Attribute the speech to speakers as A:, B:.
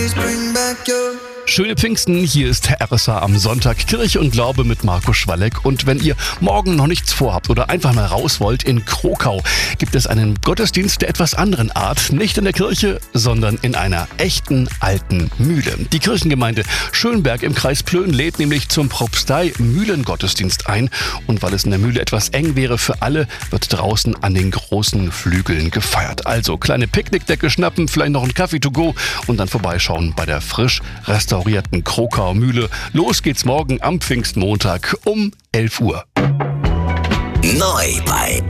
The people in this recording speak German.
A: Schöne Pfingsten, hier ist RSA am Sonntag, Kirche und Glaube mit Marco Schwalleck. Und wenn ihr morgen noch nichts vorhabt oder einfach mal raus wollt, in Krokau gibt es einen Gottesdienst der etwas anderen Art. Nicht in der Kirche, sondern in einer echten alten Mühle. Die Kirchengemeinde Schönberg im Kreis Plön lädt nämlich zum Propstei-Mühlengottesdienst ein. Und weil es in der Mühle etwas eng wäre für alle, wird draußen an den großen Flügeln gefeiert. Also kleine Picknickdecke schnappen, vielleicht noch einen Kaffee to go und dann vorbeischauen bei der frisch restaurierten Krokauer Mühle. Los geht's morgen am Pfingstmontag um 11 Uhr.
B: Neu bei